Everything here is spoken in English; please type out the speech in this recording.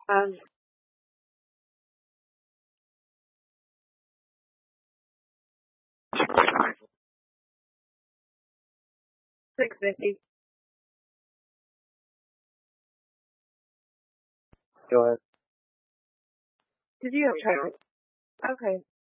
Um, 650. Go ahead. Did you have traffic? Okay.